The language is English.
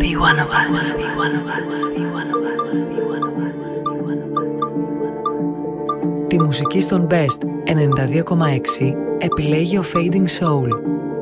Be one of us. Τη μουσική στον Best 92,6 επιλέγει ο Fading Soul.